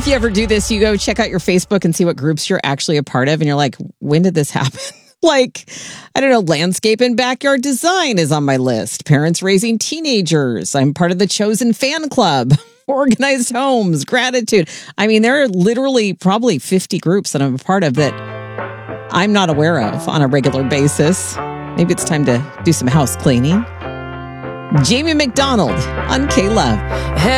You ever do this? You go check out your Facebook and see what groups you're actually a part of. And you're like, when did this happen? Like, I don't know, landscape and backyard design is on my list. Parents raising teenagers. I'm part of the Chosen fan club. Organized homes, gratitude. I mean, there are literally probably 50 groups that I'm a part of that I'm not aware of on a regular basis. Maybe it's time to do some house cleaning. Jamie McDonald on K-Love.